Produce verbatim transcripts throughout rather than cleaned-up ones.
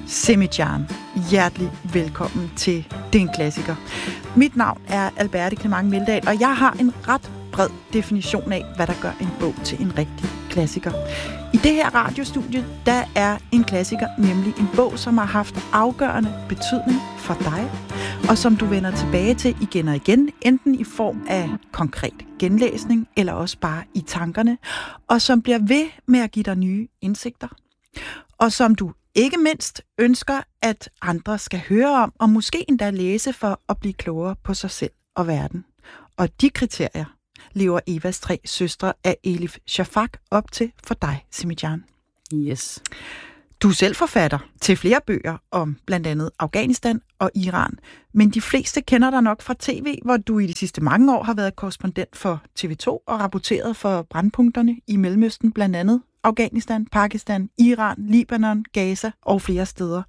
Semi-Jan. Hjertelig velkommen til Det er en klassiker. Mit navn er Alberte Clement Meldal, og jeg har en ret bred definition af, hvad der gør en bog til en rigtig klassiker. I det her radiostudie, der er en klassiker nemlig en bog, som har haft afgørende betydning for dig, og som du vender tilbage til igen og igen, enten i form af konkret genlæsning, eller også bare i tankerne, og som bliver ved med at give dig nye indsigter, og som du ikke mindst ønsker, at andre skal høre om, og måske endda læse for at blive klogere på sig selv og verden. Og de kriterier lever Evas tre søstre af Elif Shafak op til for dig, Semi-Jan. Yes. Du er selv forfatter til flere bøger om blandt andet Afghanistan og Iran, men de fleste kender dig nok fra tv, hvor du i de sidste mange år har været korrespondent for T V to og rapporteret for brandpunkterne i Mellemøsten, blandt andet Afghanistan, Pakistan, Iran, Libanon, Gaza og flere steder.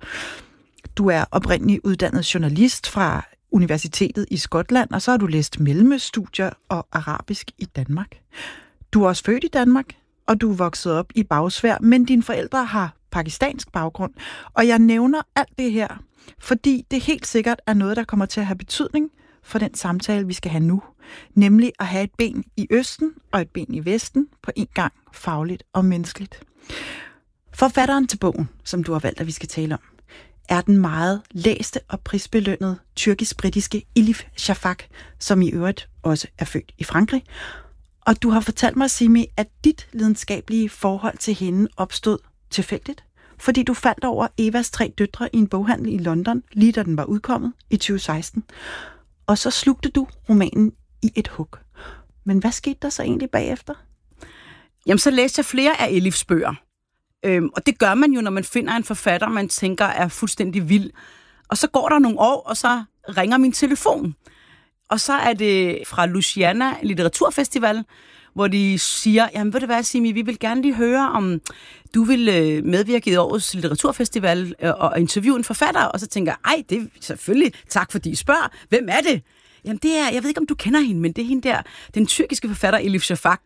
Du er oprindeligt uddannet journalist fra Universitetet i Skotland, og så har du læst mellemøststudier og arabisk i Danmark. Du er også født i Danmark, og du er vokset op i Bagsværd, men dine forældre har pakistansk baggrund. Og jeg nævner alt det her, fordi det helt sikkert er noget, der kommer til at have betydning for den samtale, vi skal have nu. Nemlig at have et ben i Østen og et ben i Vesten, på en gang fagligt og menneskeligt. Forfatteren til bogen, som du har valgt, at vi skal tale om, er den meget læste og prisbelønnede tyrkisk-britiske Elif Shafak, som i øvrigt også er født i Frankrig. Og du har fortalt mig, Simi, at dit lidenskabelige forhold til hende opstod tilfældigt, fordi du faldt over Evas tre døtre i en boghandel i London, lige da den var udkommet i tyve seksten. Og så slugte du romanen i et hug. Men hvad skete der så egentlig bagefter? Jamen, så læste jeg flere af Elifs bøger. Øhm, og det gør man jo, når man finder en forfatter, man tænker er fuldstændig vild. Og så går der nogle år, og så ringer min telefon. Og så er det fra Louisiana Litteraturfestival, hvor de siger, jamen ved du hvad, Simi, vi vil gerne lige høre, om du vil medvirke i årets litteraturfestival og interviewe en forfatter. Og så tænker jeg, ej, det er selvfølgelig, tak fordi I spørger. Hvem er det? Jamen det er, jeg ved ikke, om du kender hende, men det er hende der, den tyrkiske forfatter Elif Shafak.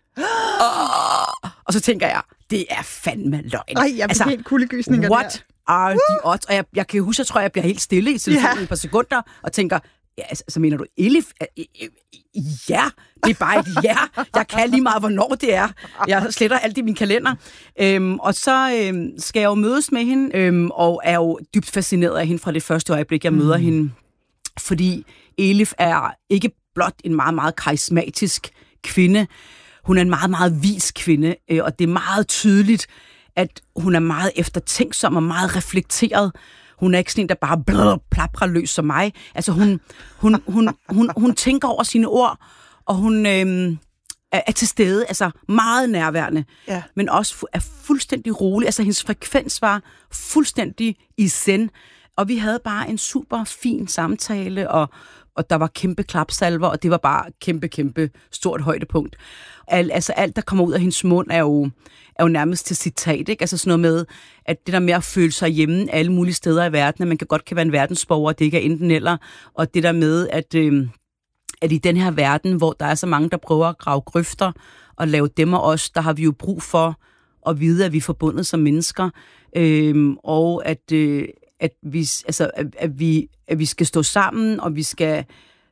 Oh! Og så tænker jeg, det er fandme løgn. Ej, jeg bliver altså, helt kuldegysninger der. What are the odds? Og jeg, jeg kan huske, jeg tror, jeg bliver helt stille i telefonen yeah. et par sekunder, og tænker, ja, altså, så mener du Elif? Ja, det er bare et ja. Jeg kan lige meget, hvornår det er. Jeg sletter alt i min kalender. Øhm, og så øhm, skal jeg jo mødes med hende, øhm, og er jo dybt fascineret af hende fra det første øjeblik, jeg møder mm. hende. Fordi Elif er ikke blot en meget, meget karismatisk kvinde. Hun er en meget, meget vis kvinde, øh, og det er meget tydeligt, at hun er meget eftertænksom og meget reflekteret. Hun er ikke sådan en, der bare blød, plaprer løs som mig. Altså, hun, hun, hun, hun, hun tænker over sine ord, og hun øhm, er, er til stede, altså meget nærværende, ja. Men også er fuldstændig rolig. Altså, hendes frekvens var fuldstændig i zen, og vi havde bare en super fin samtale, og, og der var kæmpe klapsalver, og det var bare kæmpe, kæmpe stort højdepunkt. Al, altså, alt, der kommer ud af hendes mund, er jo... er jo nærmest til citat, ikke? Altså sådan noget med, at det der med at føle sig hjemme alle mulige steder i verden, at man kan godt kan være en verdensborger, det ikke er enten eller, og det der med, at, øh, at i den her verden, hvor der er så mange, der prøver at grave grøfter og lave dem og os, der har vi jo brug for at vide, at vi er forbundet som mennesker, øh, og at, øh, at, vi, altså, at, at, vi, at vi skal stå sammen, og vi skal...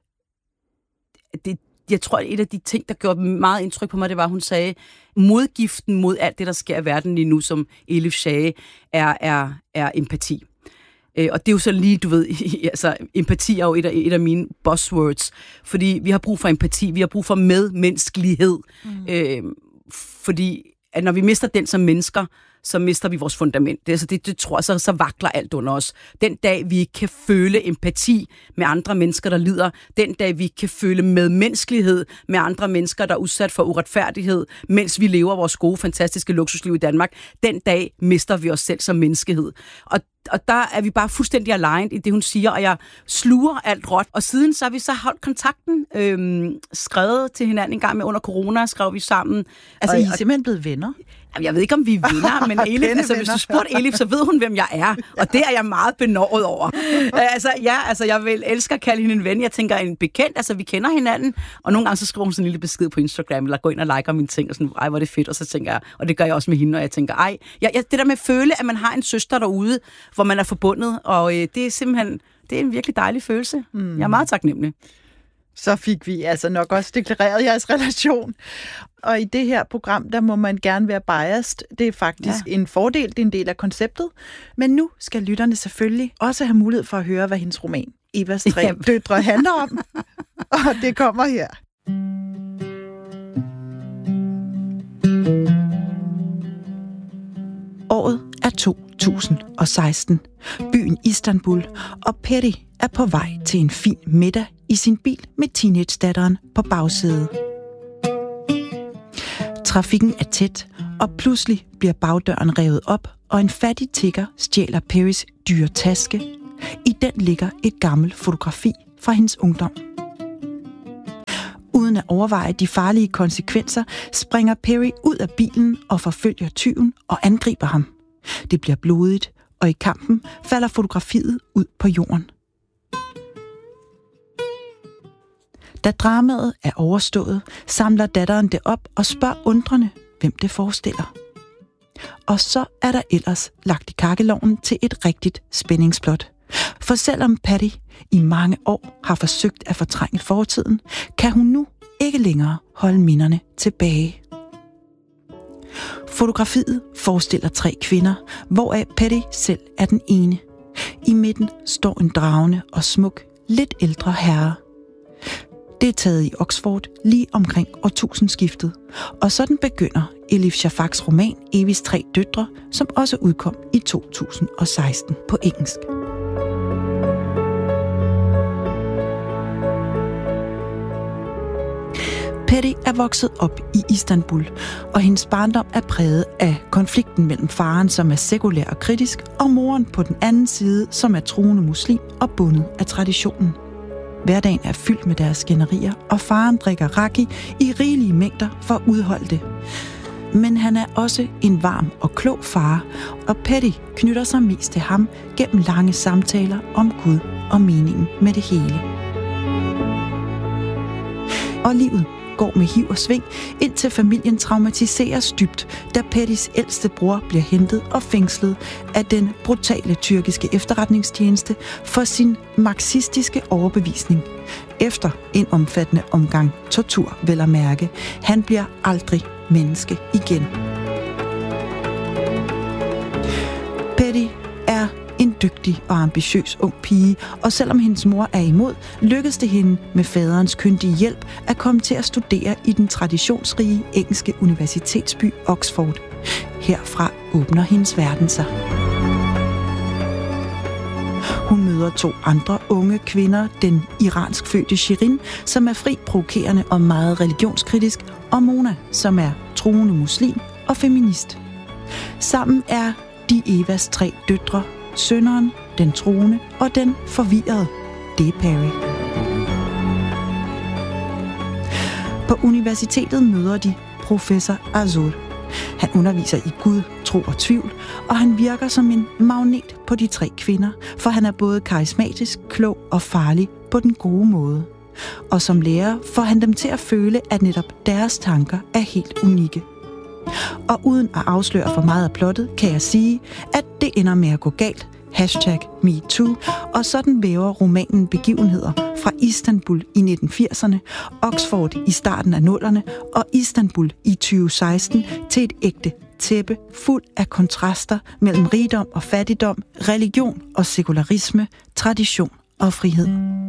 Det, Jeg tror, at et af de ting, der gjorde meget indtryk på mig, det var, at hun sagde, modgiften mod alt det, der sker i verden lige nu, som Elif sagde, er, er, er empati. Øh, og det er jo så lige, du ved, altså empati er jo et af, et af mine buzzwords, fordi vi har brug for empati, vi har brug for medmenneskelighed, mm. øh, fordi at når vi mister den som mennesker, så mister vi vores fundament. Det, altså det, det tror jeg, så, så vakler alt under os. Den dag, vi ikke kan føle empati med andre mennesker, der lider, den dag, vi ikke kan føle medmenneskelighed med andre mennesker, der er udsat for uretfærdighed, mens vi lever vores gode, fantastiske luksusliv i Danmark, den dag mister vi os selv som menneskehed. Og Og der er vi bare fuldstændig aligned i det, hun siger, og jeg sluger alt råt. Og siden så har vi så holdt kontakten, øhm, skrevet til hinanden en gang med under corona, skrev vi sammen. Altså, og, I er simpelthen blevet venner? Jeg ved ikke, om vi vinder, men Elif, altså, hvis du spurgte Elif, så ved hun, hvem jeg er. Og det er jeg meget benåret over. altså, ja, altså, jeg vil elske at kalde hende en ven. Jeg tænker, en bekendt, altså, vi kender hinanden. Og nogle gange så skriver hun sådan en lille besked på Instagram, eller går ind og liker mine ting, og sådan, ej, hvor er det fedt. Og så tænker jeg, og det gør jeg også med hende, og jeg tænker, ej, jeg, jeg, det der med at føle, at man har en søster derude, hvor man er forbundet, og øh, det er simpelthen, det er en virkelig dejlig følelse. Mm. Jeg er meget taknemmelig. Så fik vi altså nok også deklareret jeres relation. Og i det her program, der må man gerne være biased. Det er faktisk ja. en fordel, det er en del af konceptet. Men nu skal lytterne selvfølgelig også have mulighed for at høre, hvad hendes roman Evas tre ja. døtre handler om. Og det kommer her. Året er to tusind og seksten. Byen Istanbul, og Peri er på vej til en fin middag i sin bil med teenage-datteren på bagsædet. Trafikken er tæt, og pludselig bliver bagdøren revet op, og en fattig tigger stjæler Peris dyre taske. I den ligger et gammelt fotografi fra hendes ungdom. Uden at overveje de farlige konsekvenser, springer Peri ud af bilen og forfølger tyven og angriber ham. Det bliver blodigt, og i kampen falder fotografiet ud på jorden. Da dramaet er overstået, samler datteren det op og spørger undrende, hvem det forestiller. Og så er der ellers lagt i kakkelovnen til et rigtigt spændingsplot. For selvom Patty i mange år har forsøgt at fortrænge fortiden, kan hun nu ikke længere holde minderne tilbage. Fotografiet forestiller tre kvinder, hvoraf Patty selv er den ene. I midten står en dragende og smuk, lidt ældre herre. Det er taget i Oxford lige omkring årtusindskiftet, og sådan begynder Elif Shafaks roman Evis tre døtre, som også udkom i to tusind og seksten på engelsk. Patty er vokset op i Istanbul, og hendes barndom er præget af konflikten mellem faren, som er sekulær og kritisk, og moren på den anden side, som er troende muslim og bundet af traditionen. Hverdagen er fyldt med deres skænderier, og faren drikker raki i rigelige mængder for at udholde det. Men han er også en varm og klog far, og Patty knytter sig mest til ham gennem lange samtaler om Gud og meningen med det hele. Og livet går med hiv og sving, indtil familien traumatiseres dybt, da Pattys ældste bror bliver hentet og fængslet af den brutale tyrkiske efterretningstjeneste for sin marxistiske overbevisning. Efter en omfattende omgang tortur, vel at mærke. Han bliver aldrig menneske igen. Patty er en dygtig og ambitiøs ung pige, og selvom hendes mor er imod, lykkedes det hende med faderens kyndige hjælp at komme til at studere i den traditionsrige engelske universitetsby Oxford. Herfra åbner hendes verden sig. Hun møder to andre unge kvinder, den iransk fødte Shirin, som er fri, provokerende og meget religionskritisk, og Mona, som er troende muslim og feminist. Sammen er de Evas tre døtre, sønneren, den troende og den forvirrede. Det er Peri. På universitetet møder de professor Azur. Han underviser i Gud, tro og tvivl, og han virker som en magnet på de tre kvinder, for han er både karismatisk, klog og farlig på den gode måde. Og som lærer får han dem til at føle, at netop deres tanker er helt unikke. Og uden at afsløre for meget af plottet, kan jeg sige, at det ender med at gå galt. Hashtag MeToo, og sådan væver romanen begivenheder fra Istanbul i nitten firserne, Oxford i starten af nullerne og Istanbul i tyve seksten til et ægte tæppe fuld af kontraster mellem rigdom og fattigdom, religion og sekularisme, tradition og frihed.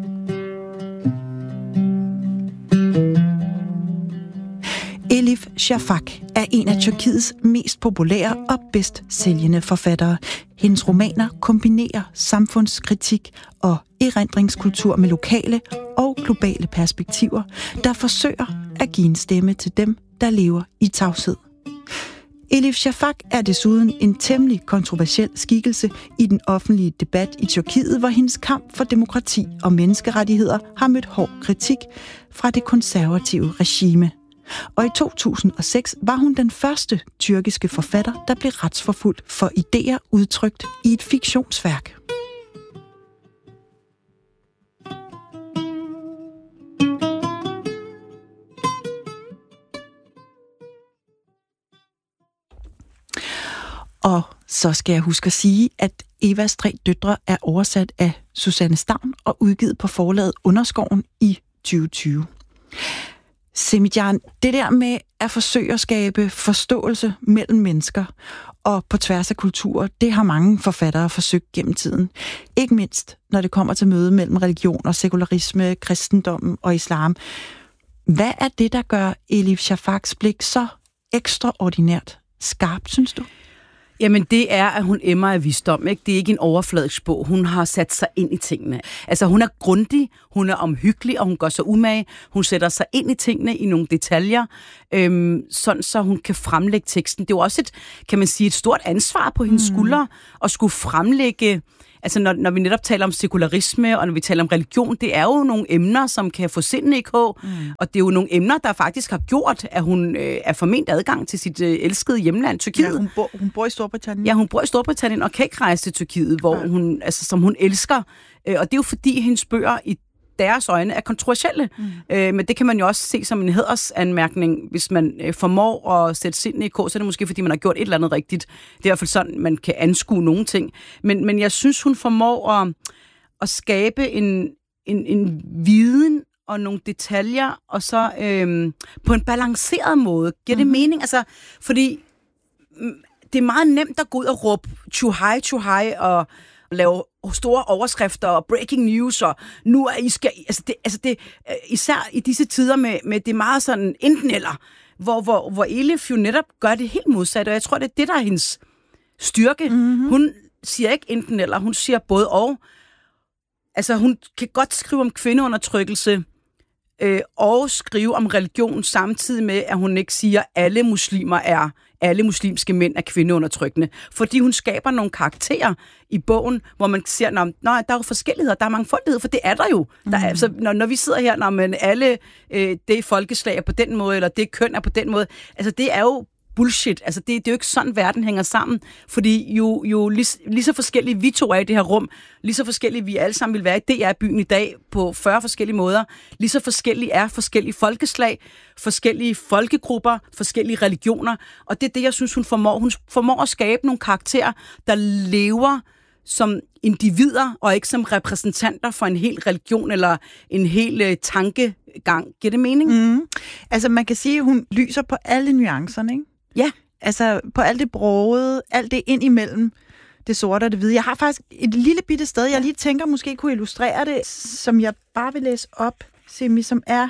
Elif Shafak er en af Tyrkiets mest populære og bedst sælgende forfattere. Hendes romaner kombinerer samfundskritik og erindringskultur med lokale og globale perspektiver, der forsøger at give en stemme til dem, der lever i tavshed. Elif Shafak er desuden en temmelig kontroversiel skikkelse i den offentlige debat i Tyrkiet, hvor hendes kamp for demokrati og menneskerettigheder har mødt hård kritik fra det konservative regime. Og i to tusind og seks var hun den første tyrkiske forfatter, der blev retsforfulgt for idéer udtrykt i et fiktionsværk. Og så skal jeg huske at sige, at Evas tre døtre er oversat af Susanne Stavn og udgivet på forlaget Underskoven i tyve tyve. Semidjan, det der med at forsøge at skabe forståelse mellem mennesker og på tværs af kulturer, det har mange forfattere forsøgt gennem tiden. Ikke mindst, når det kommer til møde mellem religion og sekularisme, kristendommen og islam. Hvad er det, der gør Elif Shafaks blik så ekstraordinært skarpt, synes du? Jamen, det er, at hun emmer af visdom, ikke? Det er ikke en overfladisk bog. Hun har sat sig ind i tingene. Altså, hun er grundig, hun er omhyggelig, og hun gør sig umage. Hun sætter sig ind i tingene i nogle detaljer, øhm, sådan så hun kan fremlægge teksten. Det er jo også et, kan man sige, et stort ansvar på hendes mm. skuldre at skulle fremlægge. Altså, når, når vi netop taler om sekularisme, og når vi taler om religion, det er jo nogle emner, som kan få sindene i kog, mm. og det er jo nogle emner, der faktisk har gjort, at hun øh, er forment adgang til sit øh, elskede hjemland, Tyrkiet. Ja, hun, bor, hun bor i Storbritannien. Ja, hun bor i Storbritannien og kan ikke rejse til Tyrkiet, hvor ja. hun, altså, som hun elsker. Øh, og det er jo fordi, hendes bøger i deres øjne er kontroversielle. Mm. Øh, men det kan man jo også se som en hædersanmærkning, hvis man øh, formår at sætte sindene i kog, så er det måske, fordi man har gjort et eller andet rigtigt. Det er i hvert fald sådan, man kan anskue nogle ting. Men, men jeg synes, hun formår at, at skabe en, en, en viden og nogle detaljer, og så øh, på en balanceret måde. Giver det mm. mening? Altså, fordi det er meget nemt at gå ud og råbe too high, too high, og lave store overskrifter og breaking news, og nu er I skal... Altså det, altså det, især i disse tider med, med det meget sådan enten eller, hvor, hvor, hvor Elif jo netop gør det helt modsatte, og jeg tror, det er det, der er hendes styrke. Mm-hmm. Hun siger ikke enten eller, hun siger både og. Altså hun kan godt skrive om kvindeundertrykkelse, øh, og skrive om religion, samtidig med, at hun ikke siger, at alle muslimer er alle muslimske mænd er kvindeundertrykkende. Fordi hun skaber nogle karakterer i bogen, hvor man ser, at der er jo forskelligheder, der er mangfoldighed, for det er der jo. Der er, mm. altså, når, når vi sidder her, når man alle øh, det folkeslag er på den måde, eller det køn er på den måde, altså det er jo bullshit. Altså, det, det er jo ikke sådan, verden hænger sammen. Fordi jo, jo lige, lige så forskellige vi to er i det her rum, lige så forskellige vi alle sammen vil være i D R-byen i dag på fyrre forskellige måder, lige så forskellige er forskellige folkeslag, forskellige folkegrupper, forskellige religioner. Og det er det, jeg synes, hun formår. Hun formår at skabe nogle karakterer, der lever som individer, og ikke som repræsentanter for en hel religion eller en hel uh, tankegang. Giver det mening? Mm. Altså, man kan sige, at hun lyser på alle nuancerne, ikke? Ja. Altså, på alt det brogede, alt det ind imellem det sorte og det hvide. Jeg har faktisk et lille bitte sted, jeg lige tænker, måske kunne illustrere det, som jeg bare vil læse op, Simi, som er...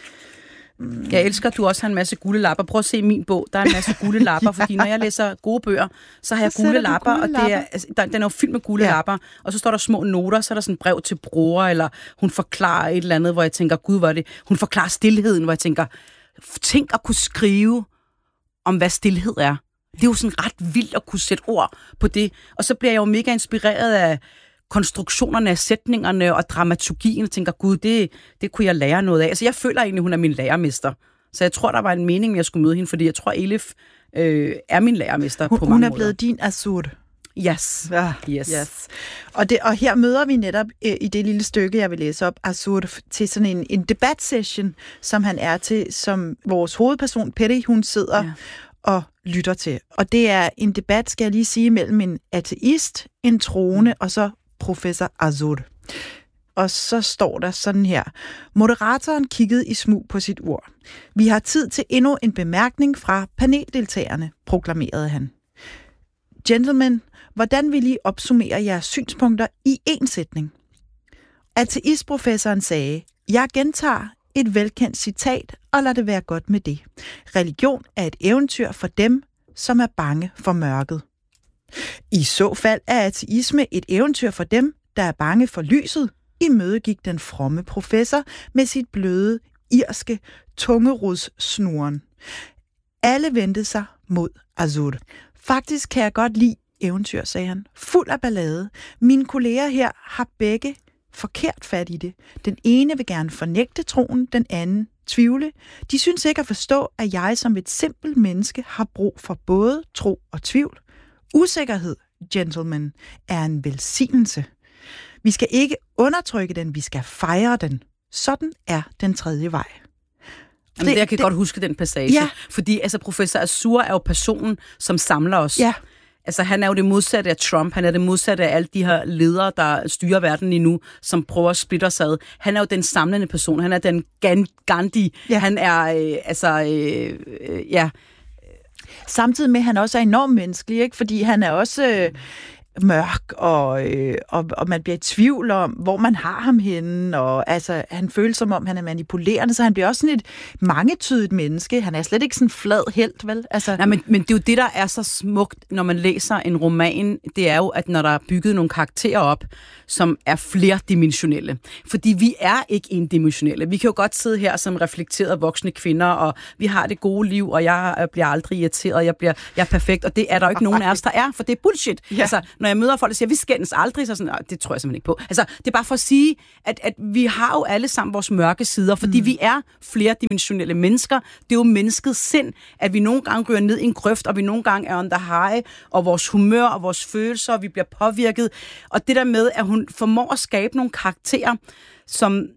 Mm. Jeg elsker, at du også har en masse gule lapper. Prøv at se min bog. Der er en masse gule lapper, ja. Fordi når jeg læser gode bøger, så har jeg så gule lapper, gule og det er, altså, der, den er jo fyldt med gule ja. lapper, og så står der små noter, så er der sådan et brev til bror, eller hun forklarer et eller andet, hvor jeg tænker, gud, hvor er det? Hun forklarer stilheden, hvor jeg tænker, tænk at kunne skrive om, hvad stilhed er. Det er jo sådan ret vildt at kunne sætte ord på det, og så bliver jeg jo mega inspireret af konstruktionerne af sætningerne og dramaturgien, og tænker, gud, det, det kunne jeg lære noget af. Altså, jeg føler egentlig, hun er min lærermester. Så jeg tror, der var en mening med, at jeg skulle møde hende, fordi jeg tror, Elif øh, er min lærermester hun, på mange Hun er måder. blevet din Azur. Yes. Ja, yes. yes. Og, det, og her møder vi netop øh, i det lille stykke, jeg vil læse op, Azur til sådan en, en debatsession, som han er til, som vores hovedperson, Peri, hun sidder ja. og lytter til. Og det er en debat, skal jeg lige sige, mellem en ateist, en troende, og så professor Azur. Og så står der sådan her. Moderatoren kiggede i smug på sit ur. Vi har tid til endnu en bemærkning fra paneldeltagerne, proklamerede han. Gentlemen, hvordan vil I opsummere jeres synspunkter i én sætning? Ateistprofessoren sagde, jeg gentager et velkendt citat, og lad det være godt med det. Religion er et eventyr for dem, som er bange for mørket. I så fald er ateisme et eventyr for dem, der er bange for lyset, imødegik den fromme professor med sit bløde, irske tungerudssnoren. Alle vendte sig mod Azur. Faktisk kan jeg godt lide eventyr, sagde han. Fuld af ballade. Mine kolleger her har begge forkert fat i det. Den ene vil gerne fornægte troen, den anden tvivle. De synes ikke at forstå, at jeg som et simpelt menneske har brug for både tro og tvivl. Usikkerhed, gentlemen, er en velsignelse. Vi skal ikke undertrykke den, vi skal fejre den. Sådan er den tredje vej. Jamen, det, jeg kan det, godt huske den passage. Ja. Fordi altså, professor Azur er jo personen, som samler os. Ja. Altså, han er jo det modsatte af Trump. Han er det modsatte af alle de her ledere, der styrer verden lige nu, som prøver at splitte os ad. Han er jo den samlende person. Han er den Gandhi. Ja. Han er, øh, altså, øh, øh, ja... Samtidig med, at han også er enormt menneskelig, ikke? Fordi han er også øh, mørk, og, øh, og, og man bliver i tvivl om, hvor man har ham henne, og altså, han føles som om, han er manipulerende, så han bliver også sådan et mangetydigt menneske. Han er slet ikke sådan flad helt, vel? Altså... Nej, men, men det er jo det, der er så smukt, når man læser en roman, det er jo, at når der er bygget nogle karakterer op, som er flerdimensionelle. Fordi vi er ikke endimensionelle. Vi kan jo godt sidde her som reflekterede voksne kvinder, og vi har det gode liv, og jeg bliver aldrig irriteret, jeg bliver jeg er perfekt, og det er der jo ikke nogen af os, der er, for det er bullshit. Ja. Altså, når jeg møder folk, der siger, vi skændes aldrig, så sådan, det tror jeg simpelthen ikke på. Altså, det er bare for at sige, at, at vi har jo alle sammen vores mørke sider, fordi mm. vi er flerdimensionelle mennesker. Det er jo menneskets sind, at vi nogle gange ryger ned i en grøft, og vi nogle gange er on the high, og vores humør og vores følelser, og vi bliver påvirket. Og det der med, at hun formår at skabe nogle karakterer, som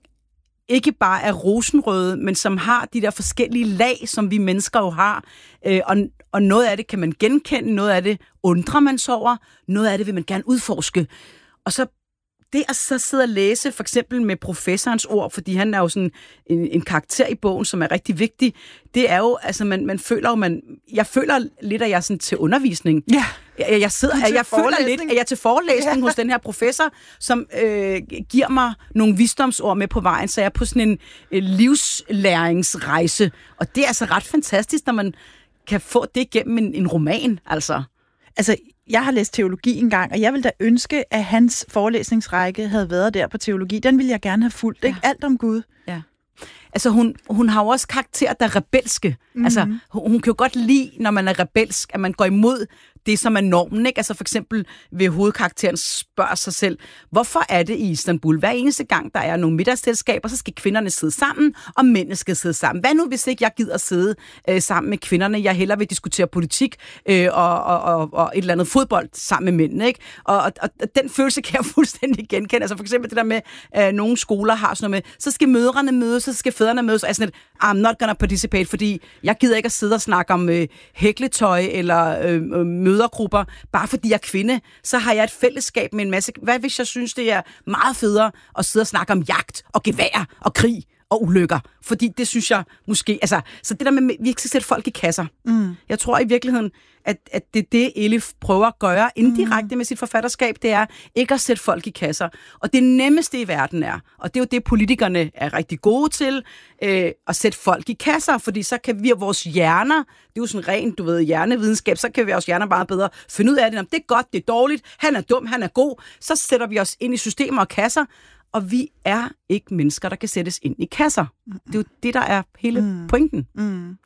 ikke bare er rosenrøde, men som har de der forskellige lag, som vi mennesker jo har. Øh, og, og noget af det kan man genkende, noget af det undrer man sig over, noget af det vil man gerne udforske. Og så det at så sidde og læse, for eksempel med professorens ord, fordi han er jo sådan en, en karakter i bogen, som er rigtig vigtig, det er jo, altså man, man føler jo, man, jeg føler lidt, at jeg er sådan til undervisning. Ja. Jeg, jeg, sidder, jeg, jeg føler lidt, at jeg er til forelæsning ja. hos den her professor, som øh, giver mig nogle visdomsord med på vejen, så jeg er på sådan en øh, livslæringsrejse. Og det er altså ret fantastisk, når man kan få det gennem en, en roman, altså. Altså, jeg har læst teologi engang, og jeg ville da ønske, at hans forelæsningsrække havde været der på teologi. Den ville jeg gerne have fulgt, ja. Ikke? Alt om Gud. Ja. Altså, hun, hun har jo også karakter, der er rebelske. Mm-hmm. Altså, hun, hun kan jo godt lide, når man er rebelsk, at man går imod det, som er normen, ikke? Altså, for eksempel ved hovedkarakteren spørger sig selv, hvorfor er det i Istanbul? Hver eneste gang, der er nogle middagsselskaber, så skal kvinderne sidde sammen, og mændene skal sidde sammen. Hvad nu, hvis ikke jeg gider sidde øh, sammen med kvinderne? Jeg hellere vil diskutere politik øh, og, og, og, og et eller andet fodbold sammen med mændene, ikke? Og, og, og den følelse kan jeg fuldstændig genkende. Altså, for eksempel det der med, at øh, nogle skoler har sådan noget med, så skal mødrene mødes, så skal fædrene mødes, og jeg er sådan lidt, I'm not gonna participate, fordi jeg gider ikke at sidde og snakke om øh, hækletøj eller øh, mødergrupper, bare fordi jeg er kvinde, så har jeg et fællesskab med en masse. Hvad hvis jeg synes, det er meget federe at sidde og snakke om jagt og gevær og krig og ulykker? Fordi det synes jeg måske, altså, så det der med, at vi ikke skal sætte folk i kasser. Mm. Jeg tror i virkeligheden, at, at det er det, Elif prøver at gøre indirekte mm. med sit forfatterskab, det er ikke at sætte folk i kasser. Og det nemmeste i verden er, og det er jo det, politikerne er rigtig gode til, øh, at sætte folk i kasser, fordi så kan vi og vores hjerner, det er jo sådan rent, du ved, hjernevidenskab, så kan vi vores hjerner bare bedre finde ud af det, om det er godt, det er dårligt, han er dum, han er god, så sætter vi os ind i systemer og kasser, og vi er ikke mennesker, der kan sættes ind i kasser. Mm. Det er jo det, der er hele mm. pointen. Mm.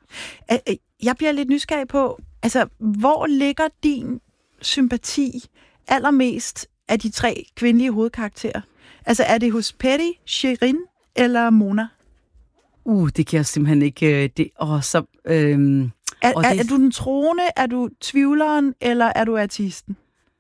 Jeg bliver lidt nysgerrig på, altså, hvor ligger din sympati allermest af de tre kvindelige hovedkarakterer? Altså, er det hos Peri, Shirin eller Mona? Uh, det kan jeg simpelthen ikke... Det, åh, så, øhm, er, åh, er, det... er du den troende, er du tvivleren, eller er du artisten?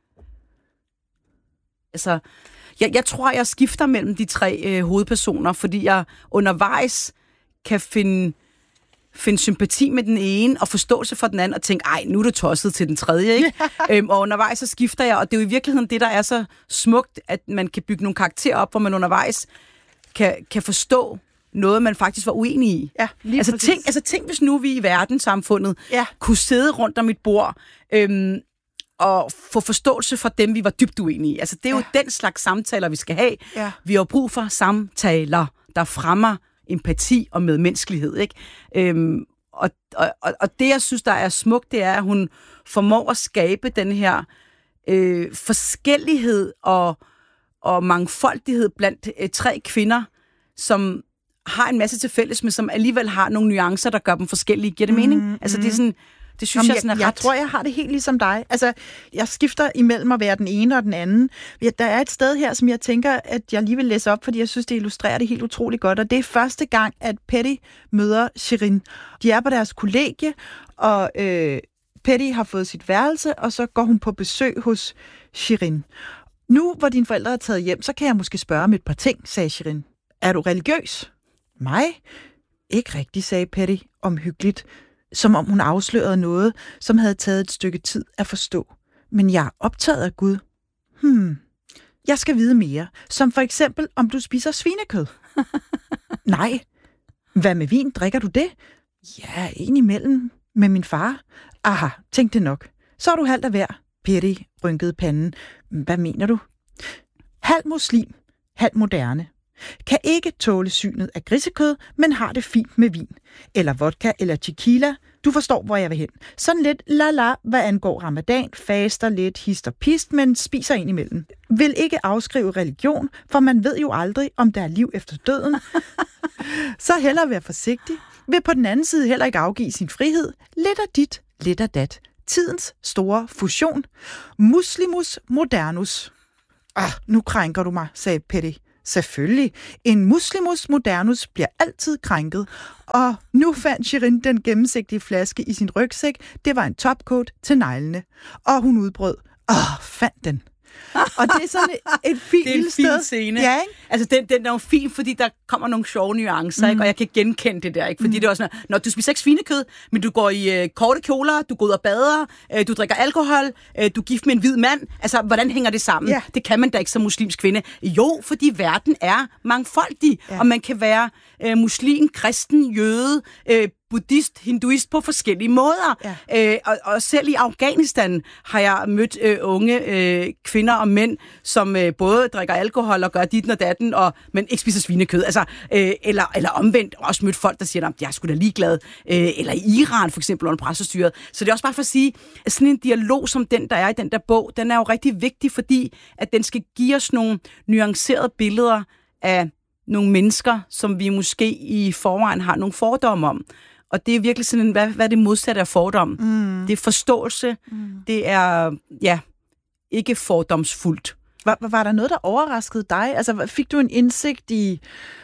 Altså, jeg, jeg tror, jeg skifter mellem de tre øh, hovedpersoner, fordi jeg undervejs kan finde... finde sympati med den ene, og forståelse for den anden, og tænke, ej, nu er du tosset til den tredje, ikke? Yeah. Øhm, og undervejs så skifter jeg, og det er jo i virkeligheden det, der er så smukt, at man kan bygge nogle karakterer op, hvor man undervejs kan, kan forstå noget, man faktisk var uenig i. Ja, altså, tænk, altså tænk, hvis nu vi i verdenssamfundet ja. kunne sidde rundt om et bord, øhm, og få forståelse for dem, vi var dybt uenige i. Altså, det er jo ja. den slags samtaler, vi skal have. Ja. Vi har brug for samtaler, der fremmer empati og medmenneskelighed, ikke? Øhm, og, og, og det, jeg synes, der er smukt, det er, at hun formår at skabe den her øh, forskellighed og, og mangfoldighed blandt øh, tre kvinder, som har en masse til fælles, men som alligevel har nogle nuancer, der gør dem forskellige. Giver det mening? Mm, altså, det er sådan, Det synes Jamen, jeg, sådan er jeg, ret... Jeg tror, jeg har det helt ligesom dig. Altså, jeg skifter imellem at være den ene og den anden. Der er et sted her, som jeg tænker, at jeg lige vil læse op, fordi jeg synes, det illustrerer det helt utroligt godt. Og det er første gang, at Petty møder Shirin. De er på deres kollegie, og øh, Petty har fået sit værelse, og så går hun på besøg hos Shirin. Nu, hvor dine forældre er taget hjem, så kan jeg måske spørge om et par ting, sagde Shirin. Er du religiøs? Mig? Ikke rigtigt, sagde Petty omhyggeligt, som om hun afslørede noget, som havde taget et stykke tid at forstå. Men jeg er optaget af Gud. Hmm, jeg skal vide mere. Som for eksempel, om du spiser svinekød. Nej. Hvad med vin? Drikker du det? Ja, indimellem med min far. Aha, tænk det nok. Så er du halvt af hver. Petty rynkede panden. Hvad mener du? Halv muslim, halv moderne. Kan ikke tåle synet af grisekød, men har det fint med vin. Eller vodka eller tequila. Du forstår, hvor jeg vil hen. Sådan lidt la-la, hvad angår ramadan, faster lidt, hist og pist, men spiser ind imellem. Vil ikke afskrive religion, for man ved jo aldrig, om der er liv efter døden. Så hellere være forsigtig. Vil på den anden side heller ikke afgive sin frihed. Lidt af dit, lidt af dat. Tidens store fusion. Muslimus modernus. Ah, nu krænker du mig, sagde Petty. Selvfølgelig. En muslimus modernus bliver altid krænket. Og nu fandt Shirin den gennemsigtige flaske i sin rygsæk. Det var en topcoat til neglene. Og hun udbrød. Åh, fandt den. Og det er sådan et, et fint det er en lille fin sted. Scene. Ja, ikke? Altså, den, den er jo fin, fordi der kommer nogle sjove nuancer, mm. ikke? Og jeg kan genkende det der, ikke? Fordi mm. det er også sådan, når du spiser ikke svinekød, men du går i øh, korte kjoler, du går ud og bader, øh, du drikker alkohol, øh, du er gift med en hvid mand. Altså, hvordan hænger det sammen? Ja. Det kan man da ikke som muslimsk kvinde. Jo, fordi verden er mangfoldig, ja. Og man kan være øh, muslim, kristen, jøde, øh, buddhist, hinduist på forskellige måder. Ja. Øh, og, og selv i Afghanistan har jeg mødt øh, unge øh, kvinder og mænd, som øh, både drikker alkohol og gør dit og datten, og, men ikke spiser svinekød. Altså, øh, eller, eller omvendt også mødt folk, der siger, at jeg er sgu da ligeglad. Øh, eller i Iran for eksempel under præstestyret. Så det er også bare for at sige, at sådan en dialog som den, der er i den der bog, den er jo rigtig vigtig, fordi at den skal give os nogle nuancerede billeder af nogle mennesker, som vi måske i forvejen har nogle fordomme om. Og det er virkelig sådan en, hvad, hvad er det modsatte af fordom? Mm. Det er forståelse. Mm. Det er, ja, ikke fordomsfuldt. Var, var der noget, der overraskede dig? Altså, fik du en indsigt i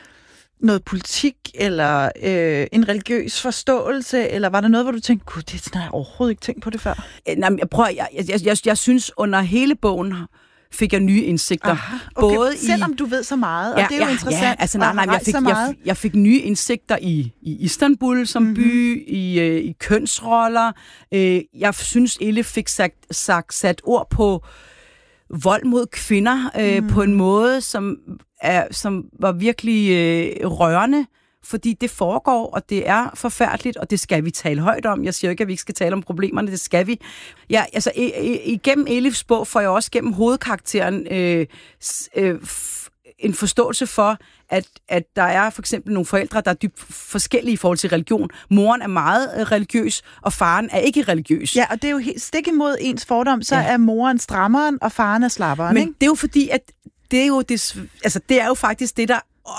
noget politik, eller øh, en religiøs forståelse, eller var der noget, hvor du tænkte, gud, det har jeg overhovedet ikke tænkt på det før? Nej, jeg prøver, jeg, jeg, jeg, jeg synes, under hele bogen fik jeg nye indsigter. Aha, okay. Både Selvom i, du ved så meget, og ja, det er jo ja, interessant. Ja, altså, nej, nej, jeg, fik, jeg, jeg fik nye indsigter i, i Istanbul som mm-hmm. by, i, øh, i kønsroller. Øh, jeg synes, Elif fik sagt, sagt sat ord på vold mod kvinder øh, mm. på en måde, som, er, som var virkelig øh, rørende, fordi det foregår, og det er forfærdeligt, og det skal vi tale højt om. Jeg siger ikke, at vi ikke skal tale om problemerne, det skal vi. Ja, altså, igennem Elifs bog får jeg også gennem hovedkarakteren øh, øh, en forståelse for, at, at der er for eksempel nogle forældre, der er dybt forskellige i forhold til religion. Moren er meget øh, religiøs, og faren er ikke religiøs. Ja, og det er jo helt stik imod ens fordom, så ja. Er moren strammeren, og faren er slapperen. Men ikke? det er jo fordi, at det er jo, det, altså, det er jo faktisk det, der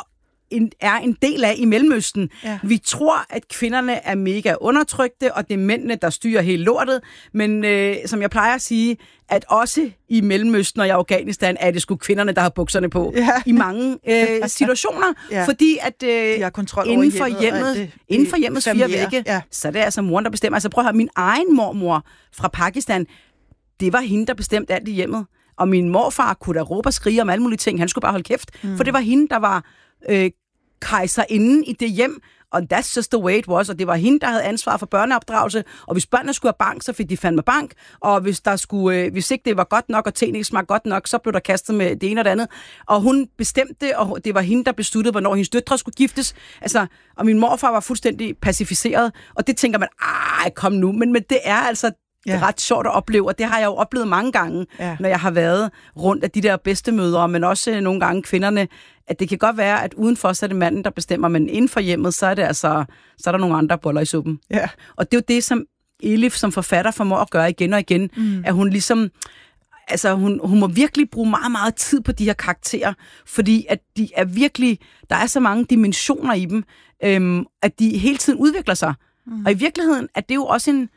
En, er en del af i Mellemøsten. Ja. Vi tror, at kvinderne er mega undertrykte, og det er mændene, der styrer hele lortet. Men øh, som jeg plejer at sige, at også i Mellemøsten og i Afghanistan er det sgu kvinderne, der har bukserne på. Ja. I mange øh, situationer. Ja. Fordi at øh, inden for hjemmet, det, inden for hjemmets fire vægge, ja. Så er det altså moren, der bestemmer. Altså prøv at høre, min egen mormor fra Pakistan, det var hende, der bestemte alt i hjemmet. Og min morfar kunne da råbe og skrige om alle mulige ting. Han skulle bare holde kæft. Mm. For det var hende, der var Øh, kejserinden i det hjem, og that's just the way it was, og det var hende, der havde ansvar for børneopdragelse, og hvis børnene skulle have bank, så fik de fandme bank, og hvis der skulle, øh, hvis ikke det var godt nok, og tingene ikke smagte godt nok, så blev der kastet med det ene og det andet, og hun bestemte, og det var hende, der besluttede, hvornår hendes døtre skulle giftes, altså, og min morfar var fuldstændig pacificeret, og det tænker man, ej, kom nu, men, men det er altså det er ja. ret sjovt at opleve, og det har jeg jo oplevet mange gange, ja. Når jeg har været rundt af de der bedstemødre, men også nogle gange kvinderne, at det kan godt være, at udenfor så er det manden, der bestemmer, men inden for hjemmet, så er det altså, så er der nogle andre boller i suppen. Ja. Og det er jo det, som Elif som forfatter formår at gøre igen og igen, mm. at hun ligesom, altså hun, hun må virkelig bruge meget, meget tid på de her karakterer, fordi at de er virkelig, der er så mange dimensioner i dem, øhm, at de hele tiden udvikler sig. Mm. Og i virkeligheden er det jo også en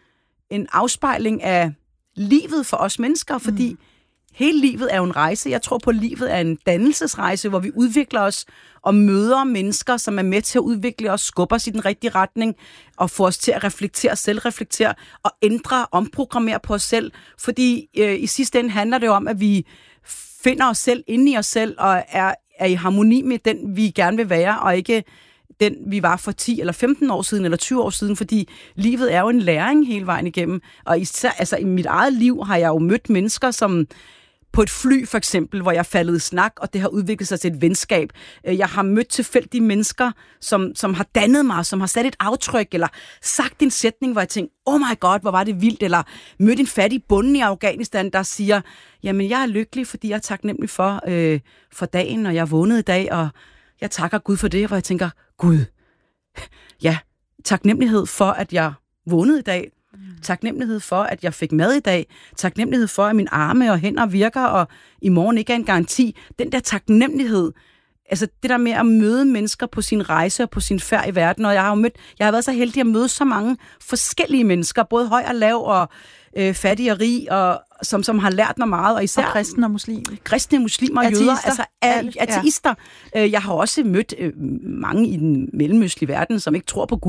en afspejling af livet for os mennesker, fordi mm. hele livet er jo en rejse. Jeg tror på, at livet er en dannelsesrejse, hvor vi udvikler os og møder mennesker, som er med til at udvikle os, skubber os i den rigtige retning, og får os til at reflektere, selvreflektere, og ændre, omprogrammere på os selv. Fordi øh, i sidste ende handler det om, at vi finder os selv inde i os selv, og er, er i harmoni med den, vi gerne vil være, og ikke den, vi var for ti eller femten år siden, eller tyve år siden, fordi livet er jo en læring hele vejen igennem. Og især, altså, i mit eget liv har jeg jo mødt mennesker, som på et fly for eksempel, hvor jeg faldet i snak, og det har udviklet sig til et venskab. Jeg har mødt tilfældige mennesker, som, som har dannet mig, som har sat et aftryk, eller sagt en sætning, hvor jeg tænkte, oh my god, hvor var det vildt, eller mødt en fattig bonde i Afghanistan, der siger, jamen jeg er lykkelig, fordi jeg er taknemmelig for, øh, for dagen, og jeg er vågnet i dag, og jeg takker Gud for det, hvor jeg tænker, Gud, ja, taknemmelighed for, at jeg vågnede i dag, taknemmelighed for, at jeg fik mad i dag, taknemmelighed for, at mine arme og hænder virker, og i morgen ikke er en garanti. Den der taknemmelighed, altså det der med at møde mennesker på sin rejse og på sin færd i verden, og jeg har jo mødt, jeg har været så heldig at møde så mange forskellige mennesker, både høj og lav, og øh, fattig og rig, og som, som har lært mig meget, og især og kristne og muslimer. Kristne, muslimer og jøder, altså ateister. Jeg har også mødt øh, mange i den mellemøstlige verden, som ikke tror på Gud,